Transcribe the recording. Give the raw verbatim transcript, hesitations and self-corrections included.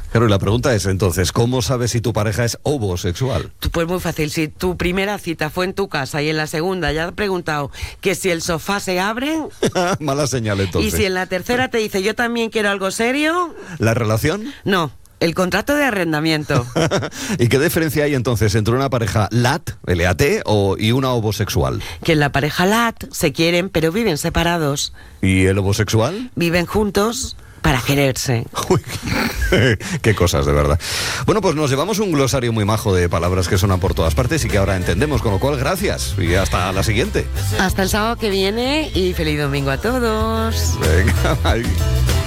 Claro, y la pregunta es entonces, ¿cómo sabes si tu pareja es homosexual? Pues muy fácil, si tu primera cita fue en tu casa y en la segunda ya has preguntado que si el sofá se abre... Mala señal entonces. Y si en la tercera te dice yo también quiero algo serio... ¿La relación? No. El contrato de arrendamiento. ¿Y qué diferencia hay entonces entre una pareja L A T, L A T, o, y una homosexual? Que en la pareja L A T se quieren, pero viven separados. ¿Y el homosexual? Viven juntos para quererse. Uy, qué cosas, de verdad. Bueno, pues nos llevamos un glosario muy majo de palabras que suenan por todas partes y que ahora entendemos, con lo cual, gracias. Y hasta la siguiente. Hasta el sábado que viene y feliz domingo a todos. Venga, bye.